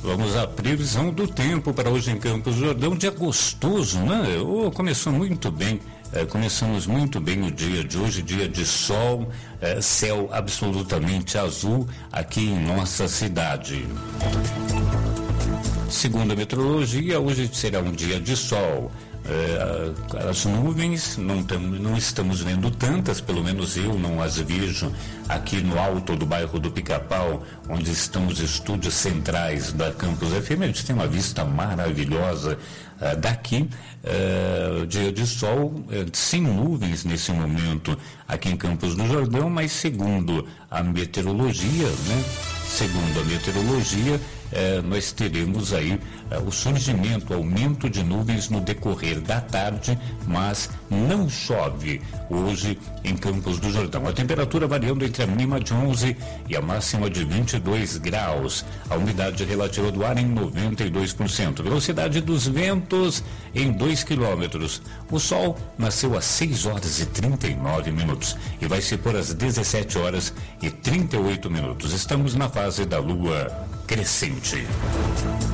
Vamos à previsão do tempo para hoje em Campos do Jordão. Dia gostoso, né? Começou muito bem. Começamos muito bem o dia de hoje, dia de sol, céu absolutamente azul aqui em nossa cidade. Segundo a meteorologia, hoje será um dia de sol. As nuvens não estamos vendo tantas, pelo menos eu não as vejo aqui no alto do bairro do Pica-Pau, onde estão os estúdios centrais da Campus FM. A gente tem uma vista maravilhosa daqui, dia de sol, sem nuvens nesse momento aqui em Campos do Jordão, mas segundo a meteorologia, nós teremos aí o surgimento, o aumento de nuvens no decorrer da tarde, mas não chove hoje em Campos do Jordão. A temperatura variando entre a mínima de 11 e a máxima de 22 graus. A umidade relativa do ar em 92%. Velocidade dos ventos em 2 quilômetros. O sol nasceu às 6 horas e 39 minutos e vai se pôr às 17 horas e 38 minutos. Estamos na fase da lua crescente.